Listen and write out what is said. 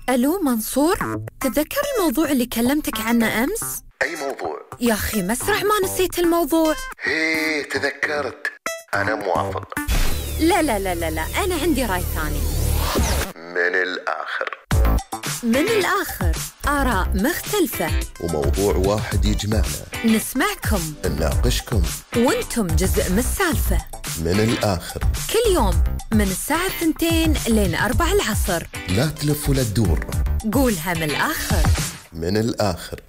ألو منصور، تتذكر الموضوع اللي كلمتك عنه أمس؟ أي موضوع؟ يا أخي مسرح ما نسيت الموضوع. هي تذكرت. أنا موافق. لا لا لا لا لا، أنا عندي رأي ثاني. من الآخر. من الآخر، آراء مختلفة وموضوع واحد يجمعنا. نسمعكم، نناقشكم، وانتم جزء من السالفة. من الآخر، كل يوم من الساعة 2 لين 4 العصر. لا تلف ولا تدور. قولها من الآخر. من الآخر.